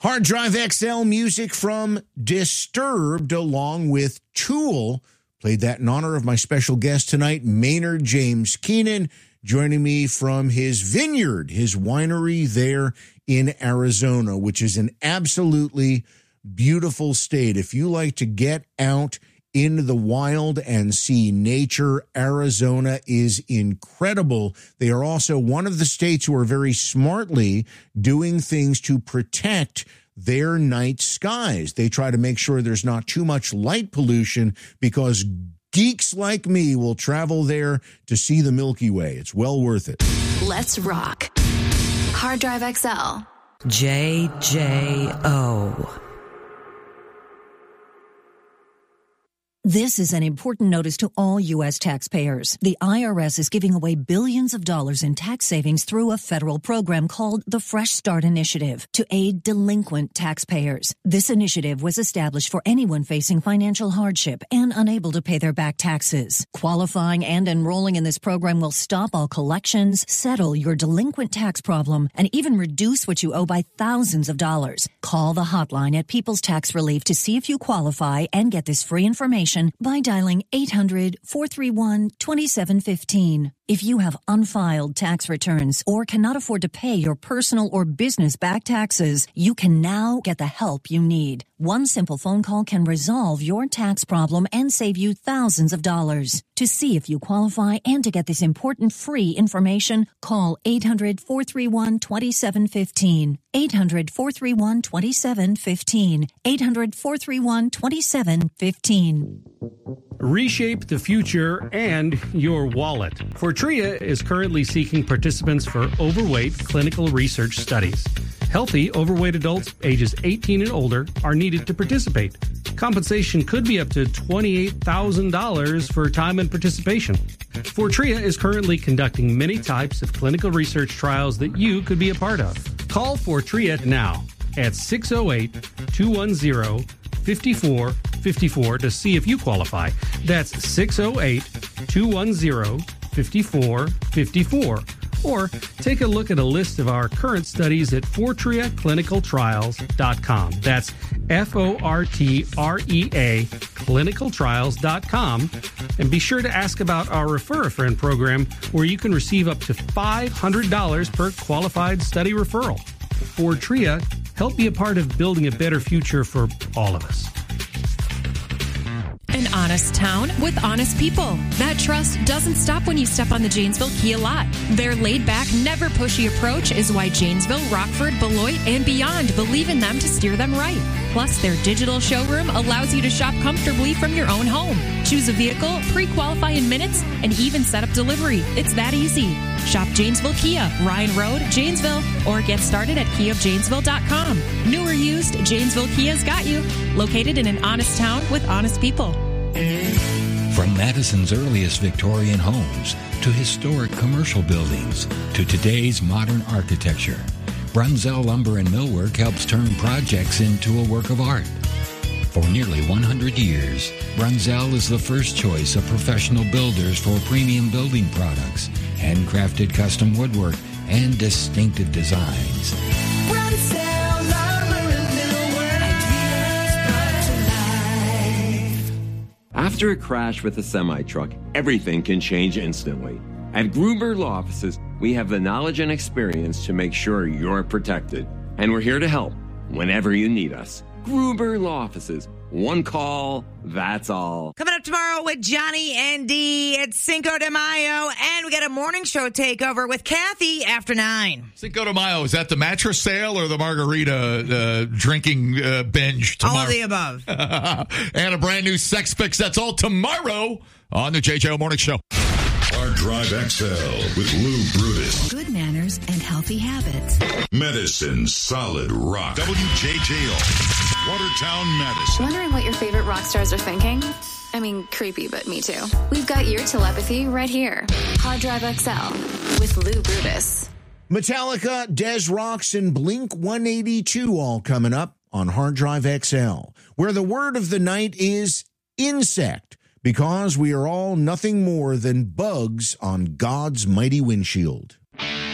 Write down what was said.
Hard Drive XL music from Disturbed along with Tool. Played that in honor of my special guest tonight, Maynard James Keenan, joining me from his vineyard, his winery there in Arizona, which is an absolutely beautiful state. If you like to get out into the wild and see nature, Arizona is incredible. They are also one of the states who are very smartly doing things to protect their night skies. They try to make sure there's not too much light pollution because geeks like me will travel there to see the Milky Way. It's well worth it. Let's rock. Hard Drive XL. JJO. This is an important notice to all U.S. taxpayers. The IRS is giving away billions of dollars in tax savings through a federal program called the Fresh Start Initiative to aid delinquent taxpayers. This initiative was established for anyone facing financial hardship and unable to pay their back taxes. Qualifying and enrolling in this program will stop all collections, settle your delinquent tax problem, and even reduce what you owe by thousands of dollars. Call the hotline at People's Tax Relief to see if you qualify and get this free information by dialing 800-431-2715. If you have unfiled tax returns or cannot afford to pay your personal or business back taxes, you can now get the help you need. One simple phone call can resolve your tax problem and save you thousands of dollars. To see if you qualify and to get this important free information, call 800-431-2715. 800-431-2715. 800-431-2715. Reshape the future and your wallet. Fortrea is currently seeking participants for overweight clinical research studies. Healthy, overweight adults ages 18 and older are needed to participate. Compensation could be up to $28,000 for time and participation. Fortrea is currently conducting many types of clinical research trials that you could be a part of. Call Fortrea now at 608-210-5454 to see if you qualify. That's 608-210-5454. Or take a look at a list of our current studies at FortreaClinicalTrials.com. That's FORTREA clinicaltrials.com. And be sure to ask about our Refer a Friend program, where you can receive up to $500 per qualified study referral. Fortrea, help be a part of building a better future for all of us. An honest town with honest people. That trust doesn't stop when you step on the Janesville Kia lot. Their laid-back, never pushy approach is why Janesville, Rockford, Beloit, and beyond believe in them to steer them right. Plus, their digital showroom allows you to shop comfortably from your own home. Choose a vehicle, pre-qualify in minutes, and even set up delivery. It's that easy. Shop Janesville Kia, Ryan Road, Janesville, or get started at KiaofJanesville.com. New or used, Janesville Kia's got you. Located in an honest town with honest people. From Madison's earliest Victorian homes to historic commercial buildings to today's modern architecture, Brunzell Lumber and Millwork helps turn projects into a work of art. For nearly 100 years, Brunzell is the first choice of professional builders for premium building products, handcrafted custom woodwork, and distinctive designs. Brunzell Lumber and Millwork. After a crash with a semi-truck, everything can change instantly. At Gruber Law Offices, we have the knowledge and experience to make sure you're protected. And we're here to help whenever you need us. Gruber Law Offices. One call, that's all. Coming up tomorrow with Johnny and Dee, it's Cinco de Mayo, and we got a morning show takeover with Kathy after 9. Cinco de Mayo, is that the mattress sale or the margarita drinking binge tomorrow? All of the above. And a brand new Sex Fix. That's all tomorrow on the JJO Morning Show. Hard Drive XL with Lou Brutus. Good manners and healthy habits. Medicine Solid Rock. WJJO. Watertown, Madison. Wondering what your favorite rock stars are thinking? I mean, creepy, but me too. We've got your telepathy right here. Hard Drive XL with Lou Brutus. Metallica, Des Rocks, and Blink-182 all coming up on Hard Drive XL, where the word of the night is insect, because we are all nothing more than bugs on God's mighty windshield.